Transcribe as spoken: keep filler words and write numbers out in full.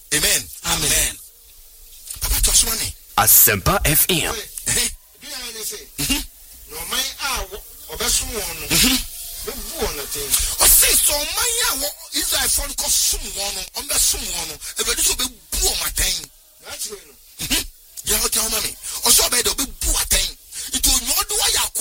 Amen. Amen. Papa to so money. Asempa F M. No my hour obeso won no. Me bu on thing. O say so man ya Israel for ko sum won no, on be sum won no. E be so be bu o maten. That's right. Ya o tell mommy. O so be do be